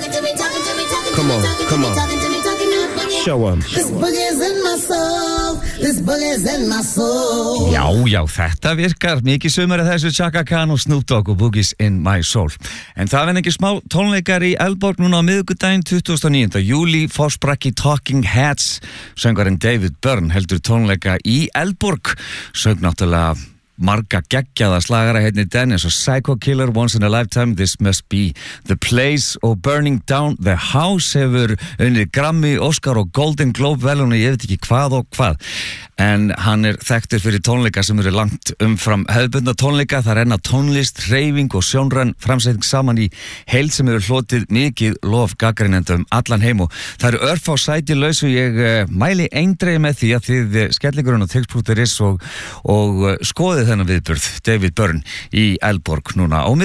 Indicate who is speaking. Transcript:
Speaker 1: Come on, come on. Show 'em.
Speaker 2: This boogie's in my soul. This boogie's in my soul.
Speaker 3: Já, þetta virkar mikið sumar af þessu Chaka Khan og Snoop Dogg og Boogie's in my soul. En það er ekki smá tónleikar í Eldborg núna á miðvikudaginn 29. júlí. Forsprakki Talking Heads, söngvarinn David Byrne heldur tónleika í Eldborg. Söng náttúrulega marga geggjaða slagara hérna í den eins og Psycho Killer, Once in a Lifetime, This Must Be the Place og Burning Down the House hefur unnið Grammy, Oscar og Golden Globe velun og ég veit ekki hvað og hvað, en hann er þekktur fyrir tónleika sem eru langt umfram hefðbundna tónleika. Það renna tónlist, hreyfing og sjónræn framsetning saman í heild sem hefur hlotið mikið lof gagnrýnenda allan heim og það eru örfá sæti laus og ég mæli eindregið með því að þið skellingurinn á tix.is og skoðið þennan viðburð David Byrne í Eldborg núna á